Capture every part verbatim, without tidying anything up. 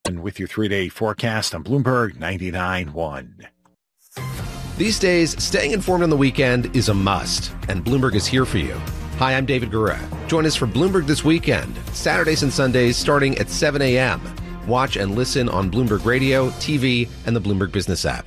And with your three-day forecast on Bloomberg ninety-nine point one. These days, staying informed on the weekend is a must, and Bloomberg is here for you. Hi, I'm David Gura. Join us for Bloomberg This Weekend, Saturdays and Sundays starting at seven a.m. Watch and listen on Bloomberg Radio, T V, and the Bloomberg Business app.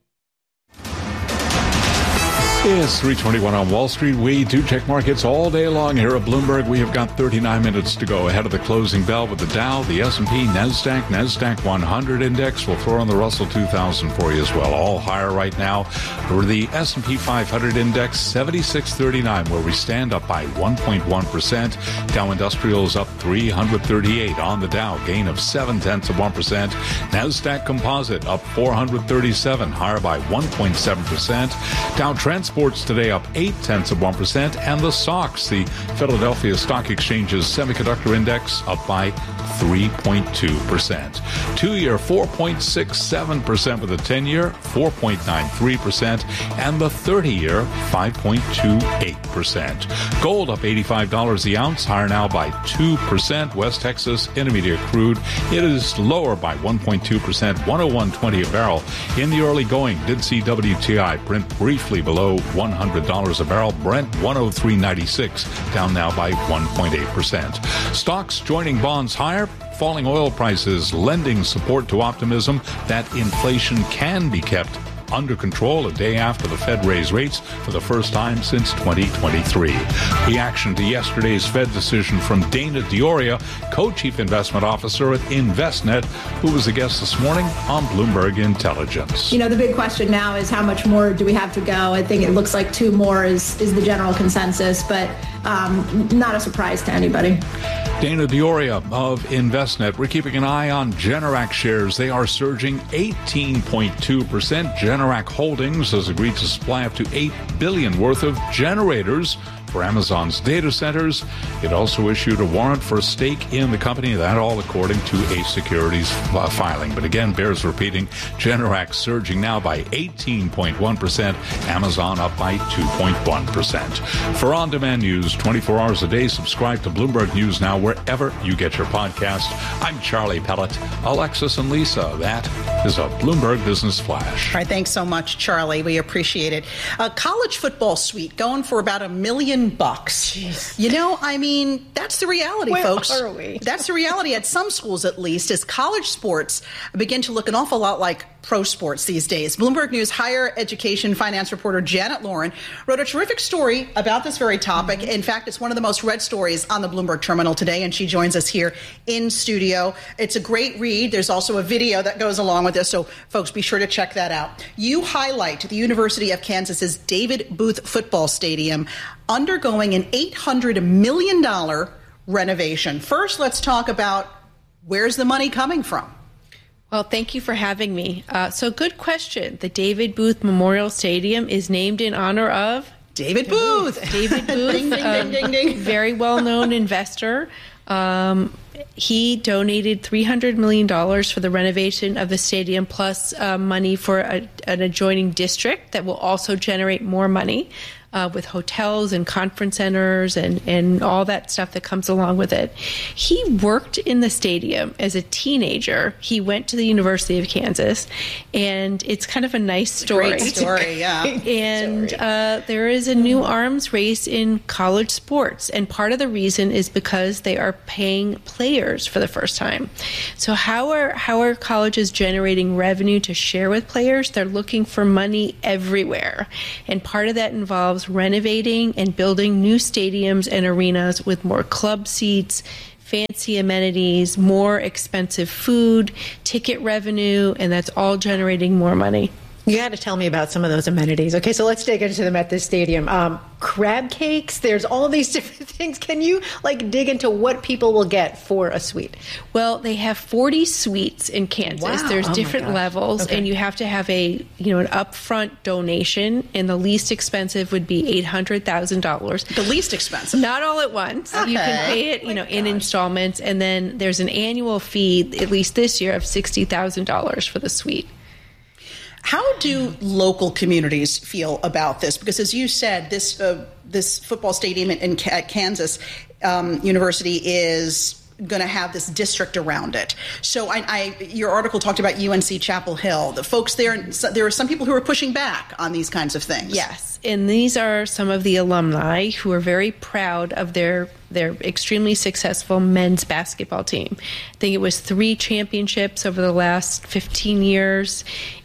It's three twenty-one on Wall Street. We do check markets all day long here at Bloomberg. We have got thirty-nine minutes to go ahead of the closing bell with the Dow, the S and P, NASDAQ, NASDAQ one hundred index. We'll throw on the Russell two thousand for you as well. All higher right now. For the S and P five hundred index, seventy-six thirty-nine, where we stand up by one point one percent. Dow Industrials up three hundred thirty-eight on the Dow, gain of seven tenths of one percent. NASDAQ Composite up four hundred thirty-seven, higher by one point seven percent. Dow Transport Sports today up eight tenths of one percent, and the S O X, the Philadelphia Stock Exchange's semiconductor index, up by three point two percent. Two-year four point six seven percent with the ten-year four point nine three percent, and the thirty-year five point two eight percent. Gold up eighty-five dollars the ounce, higher now by two percent. West Texas Intermediate crude, it is lower by one point two percent, one oh one twenty a barrel. In the early going, did see W T I print briefly below one hundred dollars a barrel. Brent one oh three ninety-six, down now by one point eight percent. Stocks joining bonds higher. Falling oil prices lending support to optimism that inflation can be kept under control a day after the Fed raised rates for the first time since twenty twenty-three. Reaction to yesterday's Fed decision from Dana Dioria, co-chief investment officer at Envestnet, who was a guest this morning on Bloomberg Intelligence. You know, the big question now is how much more do we have to go? I think it looks like two more is, is the general consensus, but um, not a surprise to anybody. Dana Dioria of Envestnet. We're keeping an eye on Generac shares. They are surging eighteen point two percent. Generac Holdings has agreed to supply up to eight billion dollars worth of generators for Amazon's data centers. It also issued a warrant for a stake in the company, that all according to a securities filing. But again, bears repeating, Generac surging now by eighteen point one percent, Amazon up by two point one percent. For on-demand news, twenty-four hours a day, subscribe to Bloomberg News Now wherever you get your podcast. I'm Charlie Pellet. Alexis and Lisa, that is a Bloomberg Business Flash. All right, thanks so much, Charlie. We appreciate it. A college football suite going for about a million bucks. Jeez. You know, I mean, that's the reality, Where folks. are we? That's the reality at some schools, at least, as college sports begin to look an awful lot like pro sports these days. Bloomberg News higher education finance reporter Janet Lauren wrote a terrific story about this very topic. Mm-hmm. In fact, it's one of the most read stories on the Bloomberg terminal today, and she joins us here in studio. It's a great read. There's also a video that goes along with this, so folks, be sure to check that out. You highlight the University of Kansas's David Booth Football Stadium undergoing an eight hundred million dollars renovation. First, let's talk about where's the money coming from? Well, thank you for having me. Uh, so good question. The David Booth Memorial Stadium is named in honor of David Booth. David Booth, ding, ding, um, ding, ding, ding. Very well-known investor. Um, he donated three hundred million dollars for the renovation of the stadium, plus uh, money for a, an adjoining district that will also generate more money. Uh, with hotels and conference centers and, and all that stuff that comes along with it. He worked in the stadium as a teenager. He went to the University of Kansas, and it's kind of a nice story. Great story, yeah. And uh, there is a new arms race in college sports, and part of the reason is because they are paying players for the first time. So how are how are colleges generating revenue to share with players? They're looking for money everywhere, and part of that involves renovating and building new stadiums and arenas with more club seats, fancy amenities, more expensive food, ticket revenue, and that's all generating more money. You got to tell me about some of those amenities. Okay, so let's dig into them at this stadium. Um, crab cakes, there's all these different things. Can you like dig into what people will get for a suite? Well, they have forty suites in Kansas. Wow. There's Oh different levels, Okay. and you have to have a you know an upfront donation, and the least expensive would be eight hundred thousand dollars. The least expensive. Not all at once. Okay. You can pay it, you know, in installments, and then there's an annual fee, at least this year, of sixty thousand dollars for the suite. How do local communities feel about this? Because as you said, this uh, this football stadium in, in at Kansas um, University is going to have this district around it. So I, I, your article talked about U N C Chapel Hill. The folks there, there are some people who are pushing back on these kinds of things. Yes, and these are some of the alumni who are very proud of their their extremely successful men's basketball team. I think it was three championships over the last fifteen years.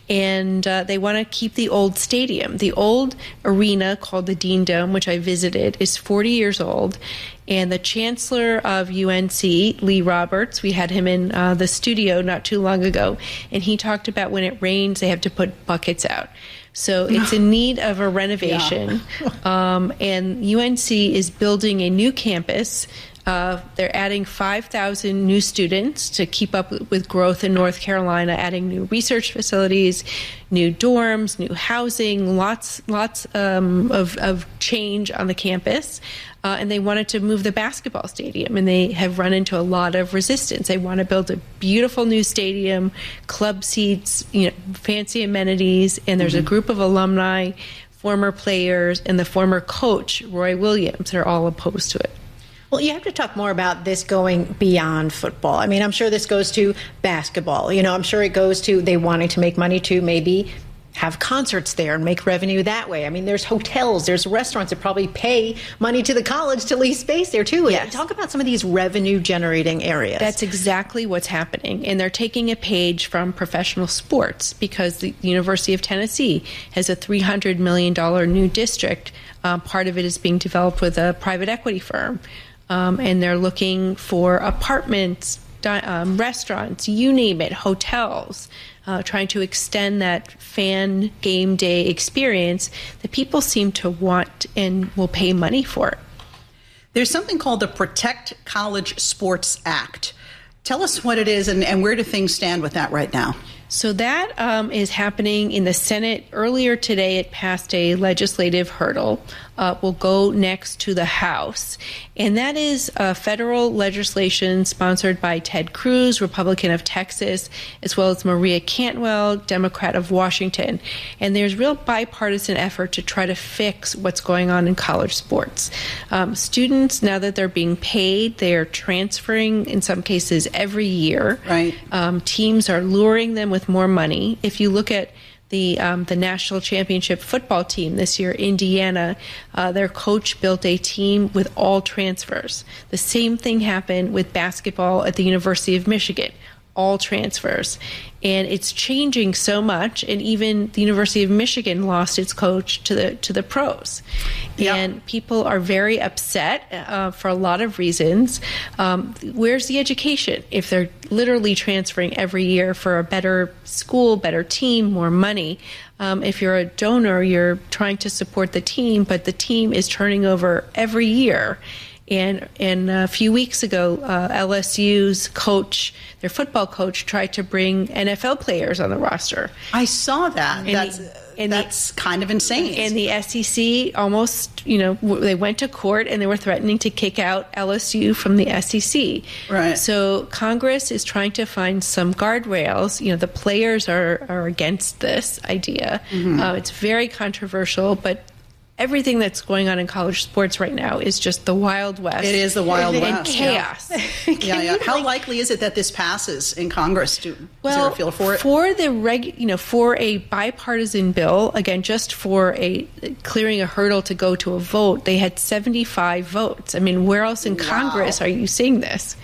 And uh, they want to keep the old stadium. The old arena called the Dean Dome, which I visited, is forty years old. And the chancellor of U N C, Lee Roberts, we had him in uh, the studio not too long ago, and he talked about when it rains, they have to put buckets out. So it's in need of a renovation. Yeah. um, and U N C is building a new campus. Uh, they're adding five thousand new students to keep up with growth in North Carolina, adding new research facilities, new dorms, new housing, lots lots um, of, of change on the campus. Uh, and they wanted to move the basketball stadium, and they have run into a lot of resistance. They want to build a beautiful new stadium, club seats, you know, fancy amenities, and there's mm-hmm. a group of alumni, former players, and the former coach, Roy Williams, that are all opposed to it. Well, you have to talk more about this going beyond football. I mean, I'm sure this goes to basketball. You know, I'm sure it goes to they wanting to make money to maybe have concerts there and make revenue that way. I mean, there's hotels, there's restaurants that probably pay money to the college to lease space there, too. Yes. Talk about some of these revenue-generating areas. That's exactly what's happening. And they're taking a page from professional sports because the University of Tennessee has a three hundred million dollars new district. Um, part of it is being developed with a private equity firm. Um, and they're looking for apartments, di- um, restaurants, you name it, hotels, uh, trying to extend that fan game day experience that people seem to want and will pay money for it. There's something called the Protect College Sports Act. Tell us what it is and, and where do things stand with that right now? So that um, is happening in the Senate. Earlier today, it passed a legislative hurdle. Uh, will go next to the House. And that is uh, federal legislation sponsored by Ted Cruz, Republican of Texas, as well as Maria Cantwell, Democrat of Washington. And there's real bipartisan effort to try to fix what's going on in college sports. Um, students, now that they're being paid, they are transferring in some cases every year. Right. Um, teams are luring them with more money. If you look at The um, the national championship football team this year, Indiana, uh, their coach built a team with all transfers. The same thing happened with basketball at the University of Michigan, all transfers. And it's changing so much, and even the University of Michigan lost its coach to the to the pros. Yeah. And people are very upset uh, for a lot of reasons. Um, where's the education if they're literally transferring every year for a better school, better team, more money? Um, if you're a donor, you're trying to support the team, but the team is turning over every year. And, and a few weeks ago, uh, L S U's coach, their football coach, tried to bring N F L players on the roster. I saw that. And that's the, and that's the, kind of insane. And the S E C almost, you know, they went to court and they were threatening to kick out L S U from the S E C. Right. So Congress is trying to find some guardrails. You know, the players are, are against this idea. Mm-hmm. Uh, it's very controversial, but everything that's going on in college sports right now is just the Wild West. It is the Wild and West. Chaos. Yeah, yeah. yeah. How like, likely is it that this passes in Congress? Do, well, is there a feel for it? For the reg, you know, for a bipartisan bill, again, just for a clearing a hurdle to go to a vote, they had seventy-five votes. I mean, where else in wow. Congress are you seeing this?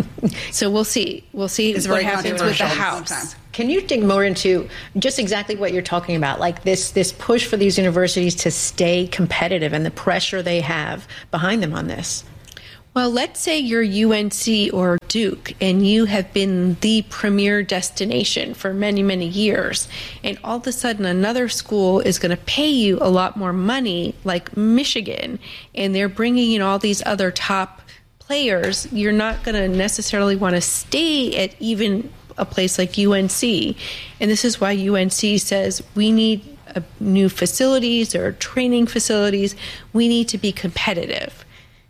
So we'll see. We'll see it's what happens with the House. Okay. Can you dig more into just exactly what you're talking about, like this this push for these universities to stay competitive and the pressure they have behind them on this? Well, let's say you're U N C or Duke and you have been the premier destination for many, many years, and all of a sudden another school is going to pay you a lot more money, like Michigan, and they're bringing in all these other top players. You're not going to necessarily want to stay at even a place like U N C. And this is why U N C says we need uh, new facilities or training facilities. We need to be competitive.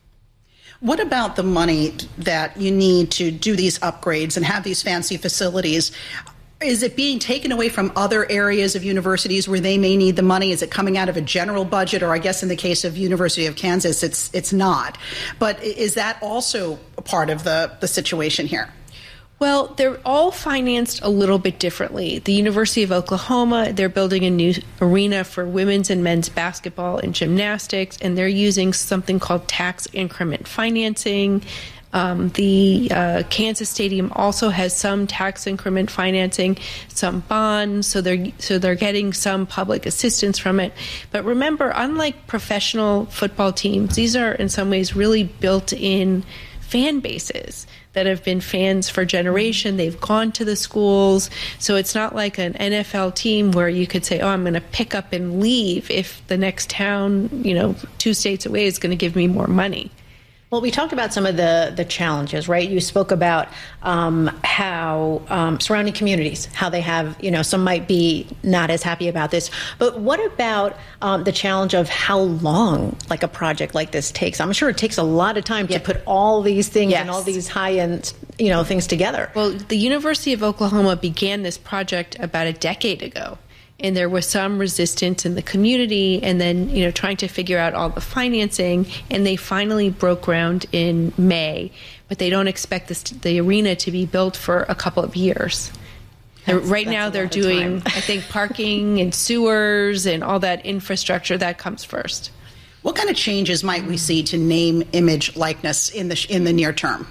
What about the money that you need to do these upgrades and have these fancy facilities? Is it being taken away from other areas of universities where they may need the money? Is it coming out of a general budget? Or I guess in the case of University of Kansas, it's it's not. But is that also a part of the, the situation here? Well, they're all financed a little bit differently. The University of Oklahoma, they're building a new arena for women's and men's basketball and gymnastics, and they're using something called tax increment financing. Um, the uh, Kansas Stadium also has some tax increment financing, some bonds, so they're so they're getting some public assistance from it. But remember, unlike professional football teams, these are in some ways really built-in fan bases that have been fans for generation. They've gone to the schools. So it's not like an N F L team where you could say, oh, I'm going to pick up and leave if the next town, you know, two states away is going to give me more money. Well, we talked about some of the, the challenges, right? You spoke about um, how um, surrounding communities, how they have, you know, some might be not as happy about this. But what about um, the challenge of how long, like, a project like this takes? I'm sure it takes a lot of time yep. to put all these things yes. and all these high-end, you know, things together. Well, the University of Oklahoma began this project about a decade ago. And there was some resistance in the community, and then, you know, trying to figure out all the financing, and they finally broke ground in May, but they don't expect this to, the arena to be built for a couple of years. That's, right that's now they're doing, I think, parking and sewers and all that infrastructure. That comes first. What kind of changes might we see to name, image, likeness in the in the near term?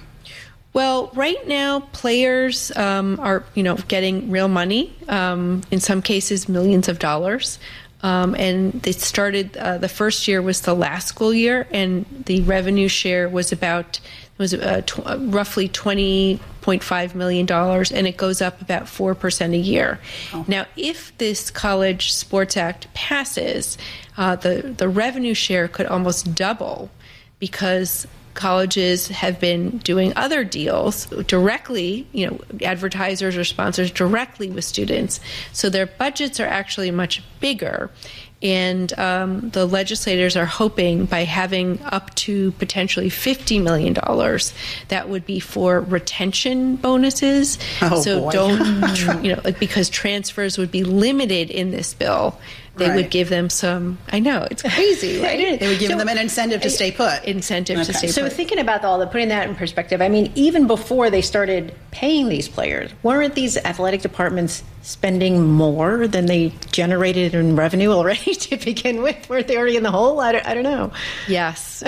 Well, right now, players um, are, you know, getting real money, um, in some cases millions of dollars. Um, and they started, uh, the first year was the last school year, and the revenue share was about, was uh, tw- roughly twenty point five million dollars, and it goes up about four percent a year. Oh. Now, if this College Sports Act passes, uh, the, the revenue share could almost double, because colleges have been doing other deals directly, you know, advertisers or sponsors directly with students. So their budgets are actually much bigger. And um, the legislators are hoping by having up to potentially fifty million dollars, that would be for retention bonuses. Oh, so boy. don't, you know, like, because transfers would be limited in this bill. They right. would give them some, I know, it's crazy, right? They would give so, them an incentive to stay put. Incentive okay. to stay so put. So thinking about all the, putting that in perspective, I mean, even before they started paying these players, weren't these athletic departments spending more than they generated in revenue already to begin with? Weren't they already in the hole? I don't, I don't know. Yes.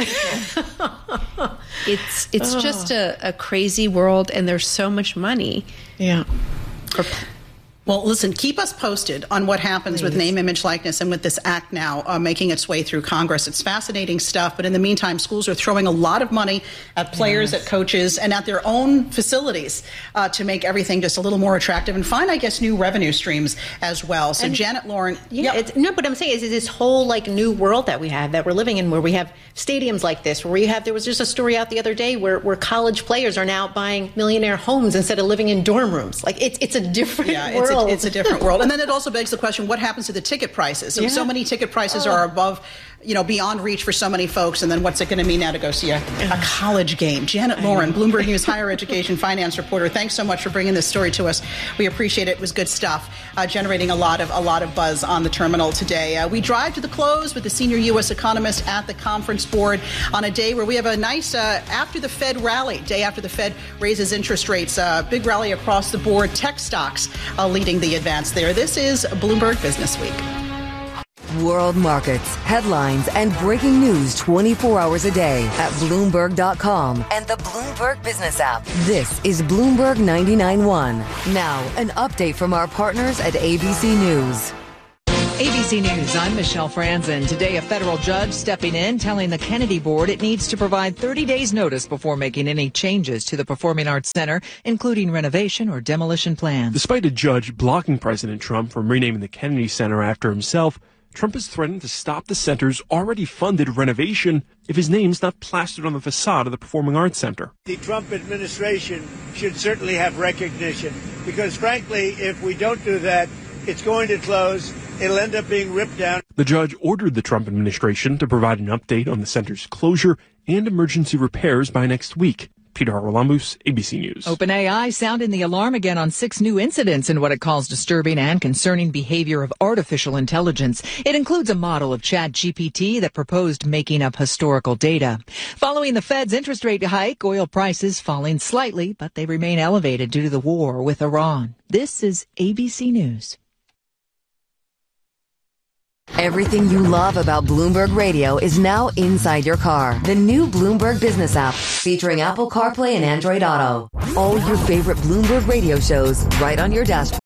it's it's oh. just a, a crazy world, and there's so much money. Yeah. For, Well, listen, keep us posted on what happens Please. with name, image, likeness, and with this act now uh, making its way through Congress. It's fascinating stuff. But in the meantime, schools are throwing a lot of money at players, yes. at coaches, and at their own facilities uh, to make everything just a little more attractive and find, I guess, new revenue streams as well. So, and, Janet Lauren. Yeah, yep. it's, no, but I'm saying is, is this whole, like, new world that we have, that we're living in, where we have stadiums like this, where we have, there was just a story out the other day where, where college players are now buying millionaire homes instead of living in dorm rooms. Like, it's, it's a different yeah, world. It's a, it's a different world. And then it also begs the question, what happens to the ticket prices? So, yeah. so many ticket prices oh. are above, you know, beyond reach for so many folks. And then what's it going to mean now to go see a, a college game? Janet Lauren, Bloomberg News higher education finance reporter, thanks so much for bringing this story to us. We appreciate it. It was good stuff, uh, generating a lot of a lot of buzz on the terminal today. Uh, we drive to the close with the senior U S economist at the Conference Board on a day where we have a nice uh, after the Fed rally, day after the Fed raises interest rates. Uh, big rally across the board. Tech stocks uh, leading the advance there. This is Bloomberg Business Week. World markets, headlines, and breaking news twenty-four hours a day at Bloomberg dot com and the Bloomberg Business app. This is Bloomberg ninety-nine point one. Now, an update from our partners at A B C News. A B C News, I'm Michelle Franzen. Today, a federal judge stepping in, telling the Kennedy Board it needs to provide thirty days notice before making any changes to the Performing Arts Center, including renovation or demolition plans. Despite a judge blocking President Trump from renaming the Kennedy Center after himself, Trump has threatened to stop the center's already funded renovation if his name's not plastered on the facade of the Performing Arts Center. The Trump administration should certainly have recognition because, frankly, if we don't do that, it's going to close. It'll end up being ripped down. The judge ordered the Trump administration to provide an update on the center's closure and emergency repairs by next week. Peter Haralambous, A B C News. OpenAI sounding the alarm again on six new incidents in what it calls disturbing and concerning behavior of artificial intelligence. It includes a model of ChatGPT that proposed making up historical data. Following the Fed's interest rate hike, oil prices falling slightly, but they remain elevated due to the war with Iran. This is A B C News. Everything you love about Bloomberg Radio is now inside your car. The new Bloomberg Business app, featuring Apple CarPlay and Android Auto. All your favorite Bloomberg Radio shows right on your dashboard.